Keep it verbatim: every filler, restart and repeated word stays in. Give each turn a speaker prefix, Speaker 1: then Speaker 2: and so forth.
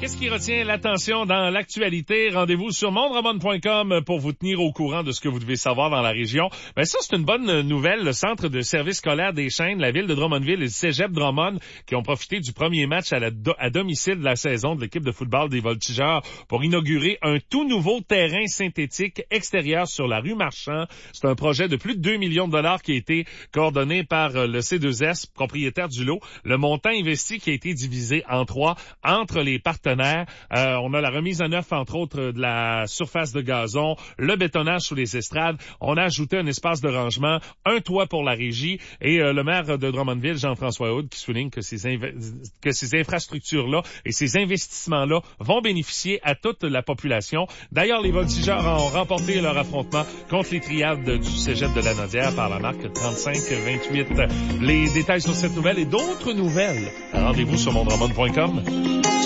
Speaker 1: Qu'est-ce qui retient l'attention dans l'actualité? Rendez-vous sur mondramon point com pour vous tenir au courant de ce que vous devez savoir dans la région. Ben ça, c'est une bonne nouvelle. Le Centre de service scolaire des Chênes, la ville de Drummondville et le Cégep Drummond qui ont profité du premier match à, la do- à domicile de la saison de l'équipe de football des Voltigeurs pour inaugurer un tout nouveau terrain synthétique extérieur sur la rue Marchand. C'est un projet de plus de deux millions de dollars qui a été coordonné par le C deux S, propriétaire du lot. Le montant investi qui a été divisé en trois entre les partenaires. Euh, on a la remise à neuf, entre autres, de la surface de gazon, le bétonnage sous les estrades. On a ajouté un espace de rangement, un toit pour la régie et euh, le maire de Drummondville, Jean-François Houde, qui souligne que ces, inv- que ces infrastructures-là et ces investissements-là vont bénéficier à toute la population. D'ailleurs, les Voltigeurs ont remporté leur affrontement contre les Triades du Cégep de la Nodière par la marque trente-cinq vingt-huit. Les détails sur cette nouvelle et d'autres nouvelles, rendez-vous sur mondramon point com.